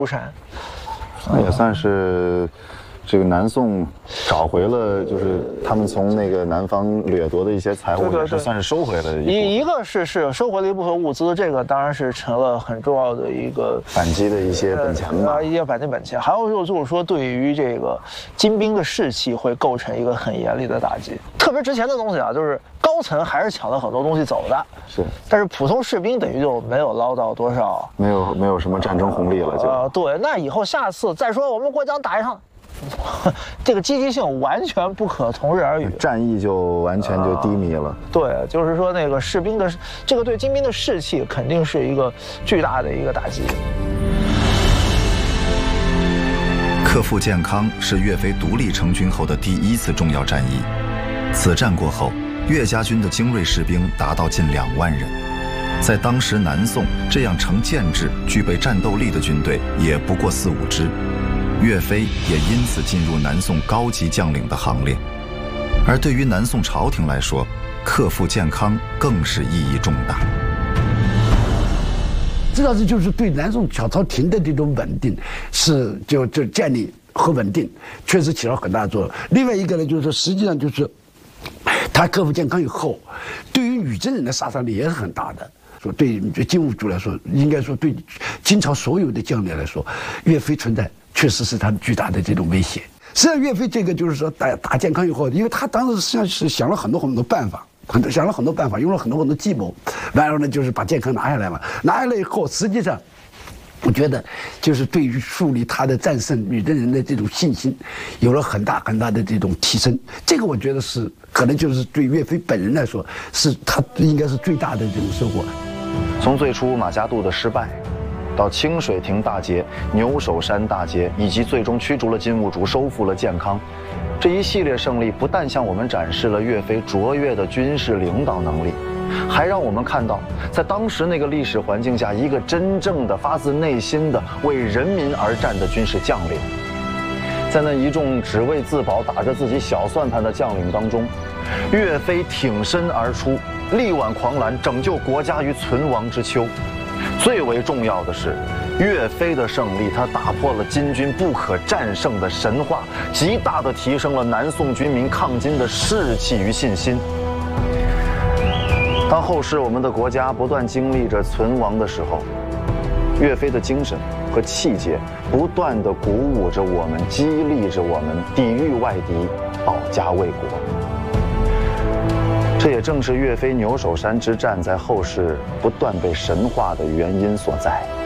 出山， 那也算是这个南宋找回了，就是他们从那个南方掠夺的一些财物，也是算是收回了一个是收回了一部分物资，这个当然是成了很重要的一个反击的一些本钱吧， 一些反击本钱。还有就是说，对于这个金兵的士气会构成一个很严厉的打击。特别值钱的东西啊，就是高层还是抢了很多东西走的， 是， 但是普通士兵等于就没有捞到多少， 没有什么战争红利了就。 对，那以后下次再说我们国将打一场。这个积极性完全不可同日而语， 战役就完全就低迷了。 对，就是说那个士兵的这个对金兵的士气肯定是一个巨大的一个打击。 克复建康是岳飞独立成军后的第一次重要战役。此战过后，岳家军的精锐士兵达到近2万人，在当时南宋这样成建制、具备战斗力的军队也不过4、5支。岳飞也因此进入南宋高级将领的行列，而对于南宋朝廷来说，克复建康更是意义重大。 这倒是就是对南宋小朝廷的这种稳定，是就建立和稳定，确实起了很大的作用。另外一个呢，就是说实际上就是他克复建康以后，对于女真人的杀伤力也是很大的。说对金兀术来说，应该说对金朝所有的将领来说，岳飞存在确实是他巨大的这种威胁。实际上，岳飞这个就是说打建康以后，因为他当时实际上是想了很多办法，用了很多计谋，然后呢就是把建康拿下来嘛。拿下来以后，实际上我觉得就是对于树立他的战胜女真人的这种信心，有了很大的这种提升。这个我觉得是可能就是对岳飞本人来说，是他应该是最大的这种收获。 从最初马家渡的失败，到清水亭大捷、牛首山大捷，以及最终驱逐了金兀术、收复了建康，这一系列胜利不但向我们展示了岳飞卓越的军事领导能力，还让我们看到，在当时那个历史环境下，一个真正的发自内心的为人民而战的军事将领。在那一众只为自保、打着自己小算盘的将领当中，岳飞挺身而出，力挽狂澜，拯救国家于存亡之秋。最为重要的是，岳飞的胜利，他打破了金军不可战胜的神话，极大地提升了南宋军民抗金的士气与信心。当后世我们的国家不断经历着存亡的时候，岳飞的精神和气节不断地鼓舞着我们，激励着我们抵御外敌，保家卫国。这也正是岳飞牛首山之战在后世不断被神化的原因所在。